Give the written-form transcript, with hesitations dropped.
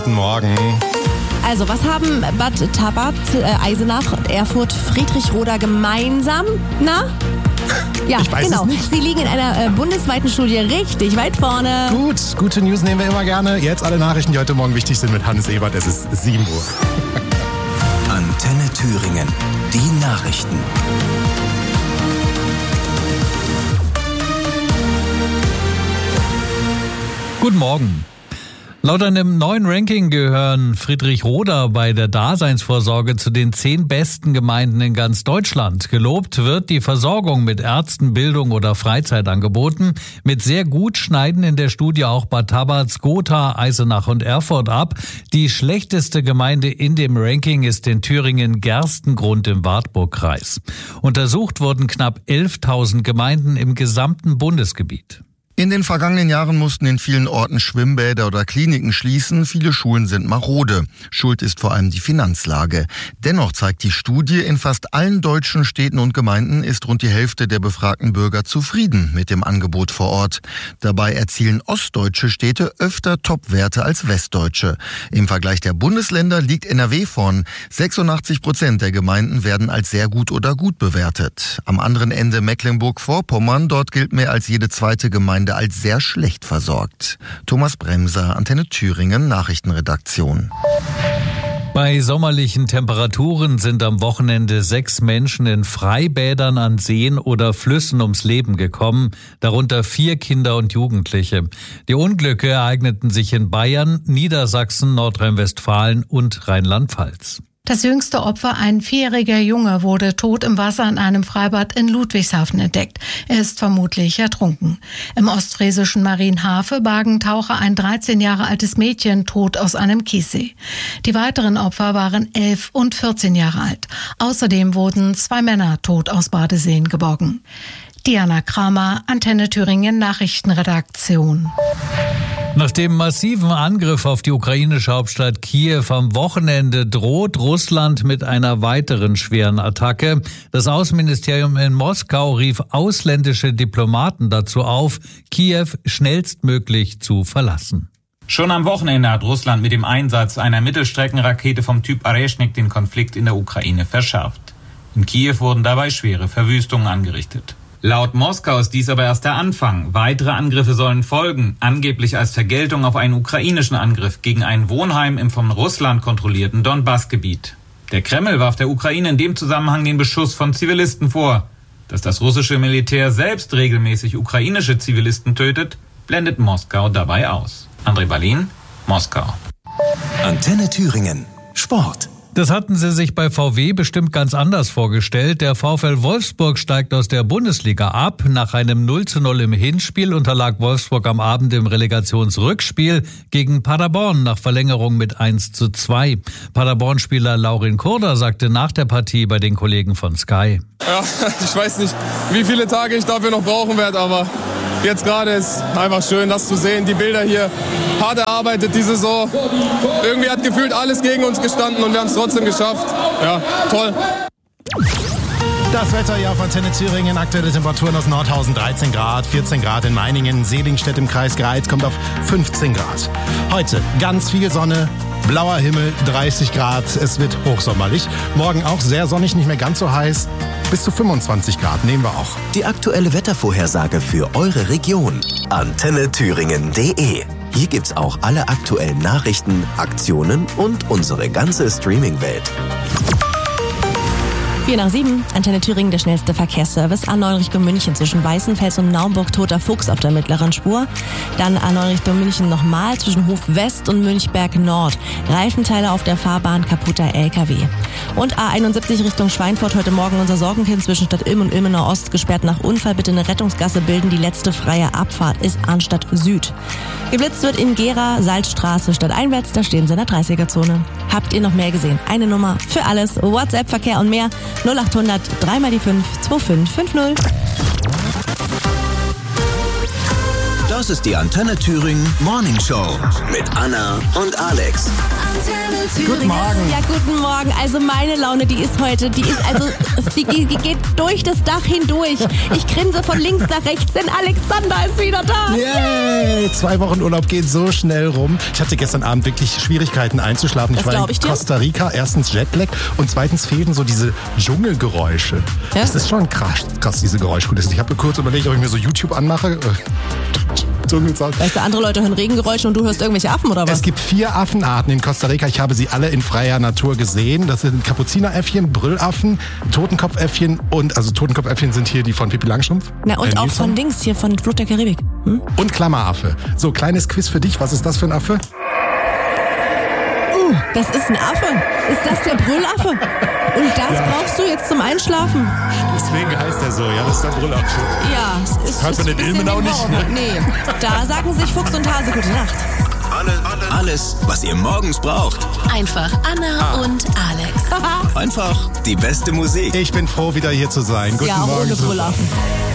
Guten Morgen. Also, was haben Bad Tabat, Eisenach und Erfurt, Friedrichroda gemeinsam? Na? Ja, Ich weiß genau. es nicht. Sie liegen in einer bundesweiten Studie richtig weit vorne. Gut, gute News nehmen wir immer gerne. Jetzt alle Nachrichten, die heute Morgen wichtig sind mit Hannes Ebert. Es ist 7 Uhr. Antenne Thüringen. Die Nachrichten. Guten Morgen. Laut einem neuen Ranking gehören Friedrichroda bei der Daseinsvorsorge zu den 10 besten Gemeinden in ganz Deutschland. Gelobt wird die Versorgung mit Ärzten, Bildung oder Freizeitangeboten. Mit sehr gut schneiden in der Studie auch Bad Tabat, Gotha, Eisenach und Erfurt ab. Die schlechteste Gemeinde in dem Ranking ist in Thüringen Gerstengrund im Wartburgkreis. Untersucht wurden knapp 11.000 Gemeinden im gesamten Bundesgebiet. In den vergangenen Jahren mussten in vielen Orten Schwimmbäder oder Kliniken schließen. Viele Schulen sind marode. Schuld ist vor allem die Finanzlage. Dennoch zeigt die Studie, in fast allen deutschen Städten und Gemeinden ist rund die Hälfte der befragten Bürger zufrieden mit dem Angebot vor Ort. Dabei erzielen ostdeutsche Städte öfter Topwerte als westdeutsche. Im Vergleich der Bundesländer liegt NRW vorn. 86% der Gemeinden werden als sehr gut oder gut bewertet. Am anderen Ende Mecklenburg-Vorpommern, dort gilt mehr als jede zweite Gemeinde als sehr schlecht versorgt. Thomas Bremser, Antenne Thüringen, Nachrichtenredaktion. Bei sommerlichen Temperaturen sind am Wochenende 6 Menschen in Freibädern an Seen oder Flüssen ums Leben gekommen, darunter 4 Kinder und Jugendliche. Die Unglücke ereigneten sich in Bayern, Niedersachsen, Nordrhein-Westfalen und Rheinland-Pfalz. Das jüngste Opfer, ein 4-jähriger Junge, wurde tot im Wasser in einem Freibad in Ludwigshafen entdeckt. Er ist vermutlich ertrunken. Im ostfriesischen Marienhafe bargen Taucher ein 13 Jahre altes Mädchen tot aus einem Kiessee. Die weiteren Opfer waren 11 und 14 Jahre alt. Außerdem wurden 2 Männer tot aus Badeseen geborgen. Diana Kramer, Antenne Thüringen Nachrichtenredaktion. Nach dem massiven Angriff auf die ukrainische Hauptstadt Kiew am Wochenende droht Russland mit einer weiteren schweren Attacke. Das Außenministerium in Moskau rief ausländische Diplomaten dazu auf, Kiew schnellstmöglich zu verlassen. Schon am Wochenende hat Russland mit dem Einsatz einer Mittelstreckenrakete vom Typ Areshnik den Konflikt in der Ukraine verschärft. In Kiew wurden dabei schwere Verwüstungen angerichtet. Laut Moskau ist dies aber erst der Anfang. Weitere Angriffe sollen folgen, angeblich als Vergeltung auf einen ukrainischen Angriff gegen ein Wohnheim im von Russland kontrollierten Donbass-Gebiet. Der Kreml warf der Ukraine in dem Zusammenhang den Beschuss von Zivilisten vor. Dass das russische Militär selbst regelmäßig ukrainische Zivilisten tötet, blendet Moskau dabei aus. André Berlin, Moskau. Antenne Thüringen. Sport. Das hatten sie sich bei VW bestimmt ganz anders vorgestellt. Der VfL Wolfsburg steigt aus der Bundesliga ab. Nach einem 0:0 im Hinspiel unterlag Wolfsburg am Abend im Relegationsrückspiel gegen Paderborn nach Verlängerung mit 1:2. Paderborn-Spieler Laurin Kurda sagte nach der Partie bei den Kollegen von Sky: Ja, ich weiß nicht, wie viele Tage ich dafür noch brauchen werde, aber jetzt gerade ist einfach schön, das zu sehen. Die Bilder hier, hart erarbeitet die Saison. Irgendwie hat gefühlt alles gegen uns gestanden und wir haben es trotzdem geschafft. Ja, toll. Das Wetter hier auf Antenne Thüringen. Aktuelle Temperaturen aus Nordhausen 13 Grad, 14 Grad in Meiningen, Seligenstedt im Kreis Greiz kommt auf 15 Grad. Heute ganz viel Sonne, blauer Himmel, 30 Grad. Es wird hochsommerlich. Morgen auch sehr sonnig, nicht mehr ganz so heiß. Bis zu 25 Grad nehmen wir auch. Die aktuelle Wettervorhersage für eure Region. AntenneThüringen.de. Hier gibt's auch alle aktuellen Nachrichten, Aktionen und unsere ganze Streaming-Welt. 4:07, Antenne Thüringen, der schnellste Verkehrsservice. A9 Richtung München zwischen Weißenfels und Naumburg, Toter Fuchs auf der mittleren Spur. Dann A9 Richtung München nochmal zwischen Hof West und Münchberg Nord. Reifenteile auf der Fahrbahn, kaputter LKW. Und A71 Richtung Schweinfurt, heute Morgen unser Sorgenkind zwischen Stadt Ilm und Ilmenau Ost gesperrt nach Unfall. Bitte eine Rettungsgasse bilden, die letzte freie Abfahrt ist Arnstadt Süd. Geblitzt wird in Gera, Salzstraße, stadteinwärts, da stehen sie in der 30er-Zone. Habt ihr noch mehr gesehen? Eine Nummer für alles, WhatsApp, Verkehr und mehr. 0800 3x5 2550. Das ist die Antenne Thüringen Morning Show mit Anna und Alex. Antenne Thüringen. Guten Morgen. Ja, guten Morgen. Also meine Laune, die geht durch das Dach hindurch. Ich grinse von links nach rechts, denn Alexander ist wieder da. Yay! 2 Wochen Urlaub geht so schnell rum. Ich hatte gestern Abend wirklich Schwierigkeiten einzuschlafen. Ich war in Costa Rica, erstens Jetlag und zweitens fehlten so diese Dschungelgeräusche. Ja? Das ist schon krass, diese Geräuschkulisse. Ich habe mir kurz überlegt, ob ich mir so YouTube anmache. Weißt du, andere Leute hören Regengeräusche und du hörst irgendwelche Affen oder was? Es gibt 4 Affenarten in Costa Rica. Ich habe sie alle in freier Natur gesehen. Das sind Kapuzineräffchen, Brüllaffen, Totenkopfäffchen und, also Totenkopfäffchen sind hier die von Pippi Langstrumpf. Na und auch von Dings hier, von Fluch der Karibik. Und Klammeraffe. So, kleines Quiz für dich. Was ist das für ein Affe? Das ist ein Affe. Ist das der Brüllaffe? Und das brauchst du jetzt zum Einschlafen? Deswegen heißt er so, ja, das ist der Brüllaffe. Ja, es hört man in Ilmen auch nicht, ne? Nee, da sagen sich Fuchs und Hase gute Nacht. Alles, was ihr morgens braucht. Einfach Anna und Alex. Einfach die beste Musik. Ich bin froh, wieder hier zu sein. Guten Ja, Morgen. ohne Brüllaffen.